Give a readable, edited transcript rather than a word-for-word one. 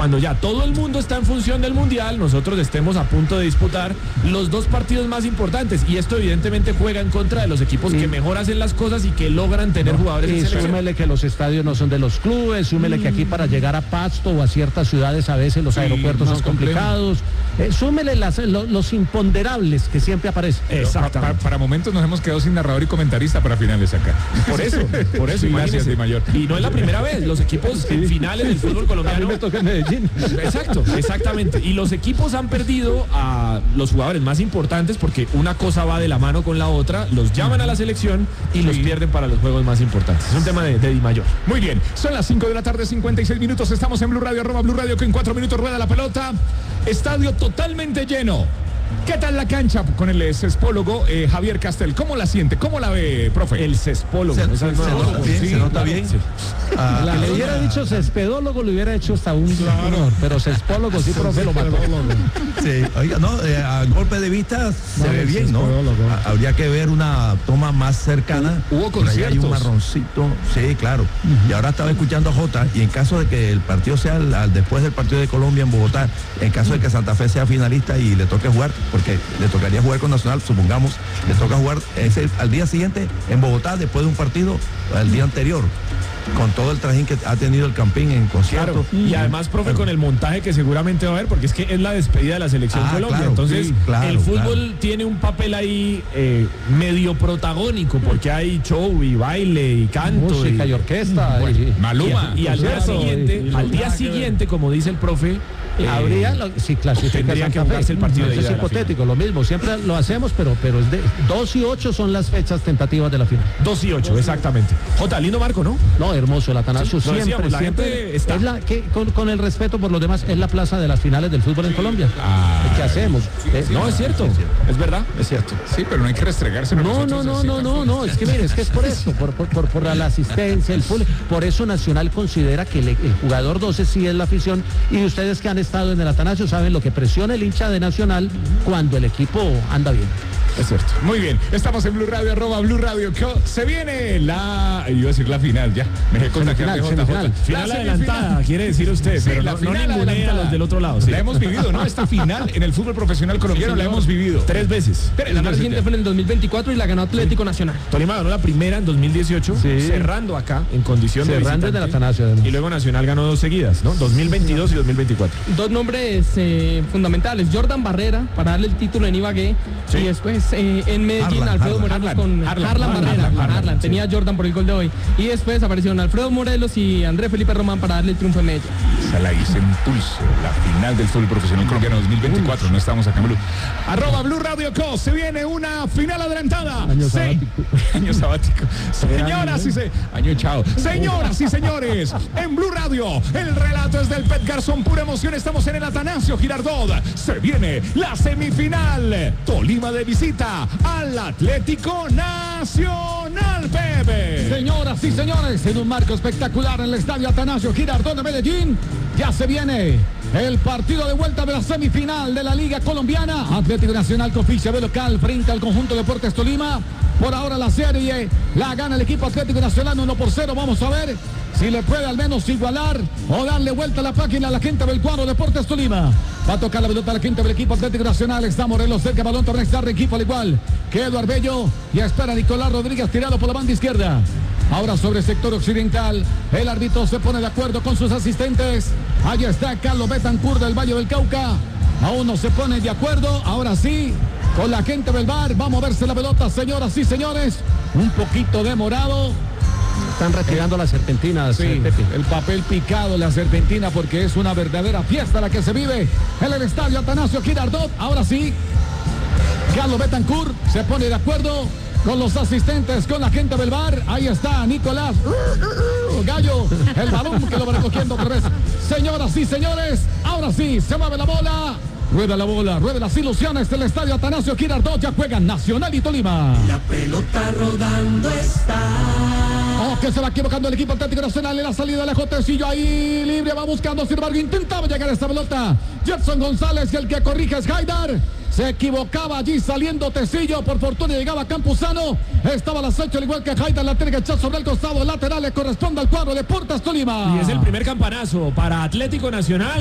cuando ya todo el mundo está en función del Mundial, nosotros estemos a punto de disputar los dos partidos más importantes. Y esto evidentemente juega en contra de los equipos que mejor hacen las cosas y que logran tener jugadores en selección. Súmele que los estadios no son de los clubes, súmele que aquí para llegar a Pasto o a ciertas ciudades a veces los aeropuertos son complicados. Súmele los imponderables que siempre aparecen. Exactamente. Para momentos nos hemos quedado sin narrador y comentarista para finales acá. Por eso, gracias, Di Mayor. Y no es la primera vez, los equipos en finales del fútbol colombiano. A mí me toca en Medellín. Exacto, exactamente. Y los equipos han perdido a los jugadores más importantes porque una cosa va de la mano con la otra, los llaman a la selección y los pierden para los juegos más importantes. Es un tema de Di Mayor. Muy bien, son las 5 de la tarde, 56 minutos, estamos en Blue Radio, @Blue Radio, que en 4 minutos rueda la pelota. Estadio totalmente lleno. ¿Qué tal la cancha con el cespólogo Javier Castel? ¿Cómo la siente? ¿Cómo la ve, profe? El cespólogo. Se nota bien. Le hubiera dicho cespedólogo, le hubiera hecho hasta un honor, pero cespólogo sí, profe, lo mató. Sí, oiga, no, a golpe de vista se ve bien, ¿no? Habría que ver una toma más cercana. Hubo por ahí hay un conciertos. marroncito, sí, claro. Y ahora estaba escuchando a Jota, y en caso de que el partido sea después del partido de Colombia en Bogotá, en caso de que Santa Fe sea finalista y le toque jugar, porque le tocaría jugar con Nacional, supongamos, le toca jugar al día siguiente en Bogotá, después de un partido al día anterior, con todo el trajín que ha tenido el Campín en concierto. Claro. Y además, profe, con el montaje que seguramente va a haber, porque es que es la despedida de la selección Colombia. Claro, entonces, sí, claro, el fútbol tiene un papel ahí medio protagónico, porque hay show y baile y canto. Música y orquesta. Maluma. Y al día siguiente, como dice el profe, habría, si clasifica tendría que Santa Fe, jugarse el partido de eso ida es de la hipotético, lo mismo, siempre lo hacemos, pero es de 2 y 8 son las fechas tentativas de la final. 2 y 8, exactamente. Jota, lindo marco, ¿no? No, hermoso, el Atanasio Sí, lo decíamos, la siempre gente está. es con el respeto por los demás, es la plaza de las finales del fútbol en Colombia. ¿Qué hacemos? No, es cierto, es verdad, es cierto. Sí, pero no hay que restregarse. No, es que mire, es por esto, por la asistencia, el fútbol. Por eso Nacional considera que el jugador 12 sí es la afición, y ustedes que han estado en el Atanasio saben lo que presiona el hincha de Nacional cuando el equipo anda bien. Es cierto. Muy bien, estamos en Blue Radio, @Blue Radio. Se viene iba a decir la final, ya. Me dejé contagiar de JJ. Final adelantada, quiere decir usted, Sí, pero la no final ningunea a adelantada. los del otro lado. Sí. La hemos vivido, ¿no? Esta final en el fútbol profesional colombiano la hemos vivido 3 veces. Tres La más veces reciente ya. fue en el 2024 y la ganó Atlético Nacional. Tolima ganó la primera en 2018, Sí. cerrando acá en condición de Cerrando en el visitante. Atanasio, además. Y luego Nacional ganó 2 seguidas, ¿no? 2022 y 2024. Dos nombres fundamentales. Jordan Barrera para darle el título en Ibagué. Sí. Y después en Medellín Alfredo Morelos con Harlan Barrera. Harlan, Tenía Jordan por el gol de hoy. Y después aparecieron Alfredo Morelos y Andrés Felipe Román para darle el triunfo en Medellín. Se la hice en pulso, la final del fútbol profesional colombiano 2024. No estamos acá en Blue. @Blue Radio Co. Se viene una final adelantada. Año Sí. sabático. Año sabático. Año chao. Señoras y señores, en Blue Radio, el relato es del Pet Garzón, pura emoción. Estamos en el Atanasio Girardot. Se viene la semifinal. Tolima de visita al Atlético Nacional, Pepe. Señoras y señores, en un marco espectacular en el estadio Atanasio Girardot de Medellín, ya se viene el partido de vuelta de la semifinal de la Liga Colombiana. Atlético Nacional con ficha de local frente al conjunto Deportes Tolima. Por ahora la serie la gana el equipo Atlético Nacional 1-0. Vamos a ver si le puede al menos igualar o darle vuelta a la página a la gente del cuadro Deportes Tolima. Va a tocar la pelota a la gente del equipo Atlético Nacional. Está Morelos cerca, balón Torres, está equipo al igual que Eduardo Bello. Y espera Nicolás Rodríguez tirado por la banda izquierda. Ahora sobre el sector occidental, el árbitro se pone de acuerdo con sus asistentes. Allí está Carlos Betancourt del Valle del Cauca. Aún no se pone de acuerdo. Ahora sí, con la gente del VAR. Vamos a verse la pelota, señoras y señores. Un poquito demorado. Están retirando las serpentinas, Sí, Pepe. el papel picado, la serpentina, porque es una verdadera fiesta la que se vive en el estadio Atanasio Girardot. Ahora sí, Carlos Betancourt se pone de acuerdo con los asistentes, con la gente del VAR. Ahí está Nicolás Gallo, el balón que lo va recogiendo otra vez. Señoras y señores, ahora sí, se mueve la bola. Rueda la bola, rueda las ilusiones del estadio Atanasio Girardot. Ya juegan Nacional y Tolima. La pelota rodando está. Oh, que se va equivocando el equipo Atlético Nacional en la salida de Tecillo ahí libre, va buscando, sin embargo intentaba llegar a esta pelota Jetson González, y el que corrige es Haidar. Se equivocaba allí saliendo Tecillo, por fortuna llegaba Campuzano, estaba al acecho al igual que Haidar, la tiene que echar sobre el costado lateral, le corresponde al cuadro de Deportes Tolima. Y es el primer campanazo para Atlético Nacional.